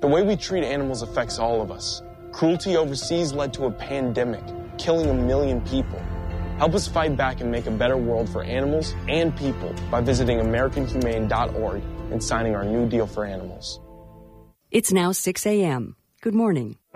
way we treat animals affects all of us. Cruelty overseas led to a pandemic, killing 1 million people. Help us fight back and make a better world for animals and people by visiting AmericanHumane.org and signing our New Deal for Animals. It's now 6 a.m. Good morning.